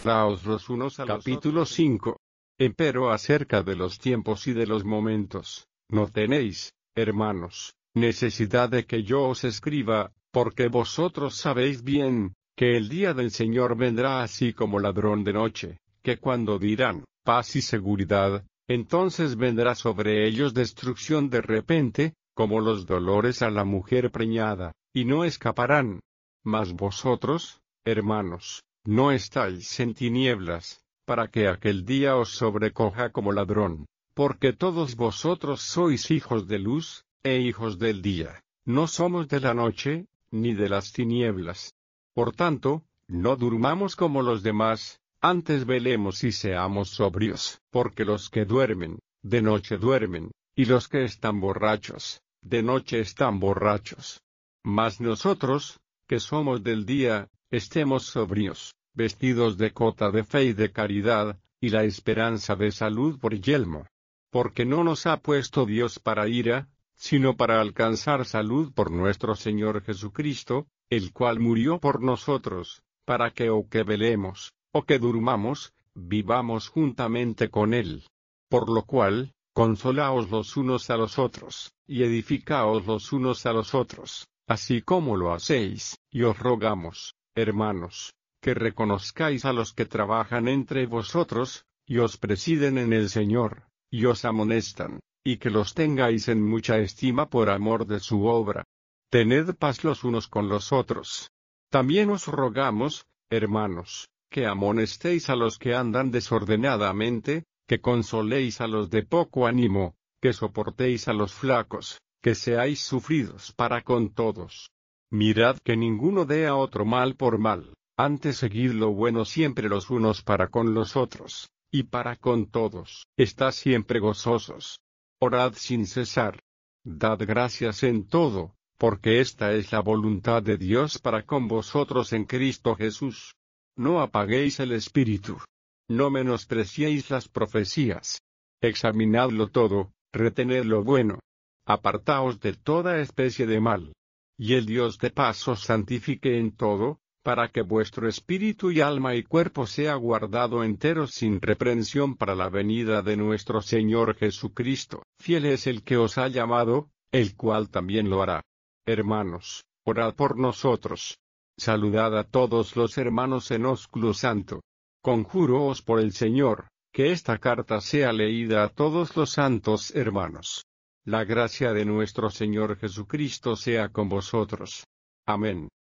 consolaos los unos a los otros. Capítulo 5. Empero acerca de los tiempos y de los momentos, no tenéis, hermanos, necesidad de que yo os escriba, porque vosotros sabéis bien, que el día del Señor vendrá así como ladrón de noche, que cuando dirán, paz y seguridad, entonces vendrá sobre ellos destrucción de repente, como los dolores a la mujer preñada, y no escaparán. Mas vosotros, hermanos, no estáis en tinieblas, para que aquel día os sobrecoja como ladrón, porque todos vosotros sois hijos de luz, e hijos del día, no somos de la noche, ni de las tinieblas. Por tanto, no durmamos como los demás, antes velemos y seamos sobrios, porque los que duermen, de noche duermen, y los que están borrachos, de noche están borrachos. Mas nosotros, que somos del día, estemos sobrios, vestidos de cota de fe y de caridad, y la esperanza de salud por yelmo. Porque no nos ha puesto Dios para ira, sino para alcanzar salud por nuestro Señor Jesucristo, el cual murió por nosotros, para que o que velemos, o que durmamos, vivamos juntamente con Él. Por lo cual, consolaos los unos a los otros, y edificaos los unos a los otros, así como lo hacéis, y os rogamos, hermanos, que reconozcáis a los que trabajan entre vosotros, y os presiden en el Señor, y os amonestan, y que los tengáis en mucha estima por amor de su obra. Tened paz los unos con los otros. También os rogamos, hermanos, que amonestéis a los que andan desordenadamente, que consoléis a los de poco ánimo, que soportéis a los flacos, que seáis sufridos para con todos. Mirad que ninguno dé a otro mal por mal, antes seguid lo bueno siempre los unos para con los otros, y para con todos. Estad siempre gozosos. Orad sin cesar. Dad gracias en todo, porque esta es la voluntad de Dios para con vosotros en Cristo Jesús. No apaguéis el espíritu. No menospreciéis las profecías. Examinadlo todo, retened lo bueno. Apartaos de toda especie de mal. Y el Dios de paz os santifique en todo, para que vuestro espíritu y alma y cuerpo sea guardado enteros sin reprensión para la venida de nuestro Señor Jesucristo. Fiel es el que os ha llamado, el cual también lo hará. Hermanos, orad por nosotros. Saludad a todos los hermanos en ósculo santo. Conjúroos por el Señor, que esta carta sea leída a todos los santos hermanos. La gracia de nuestro Señor Jesucristo sea con vosotros. Amén.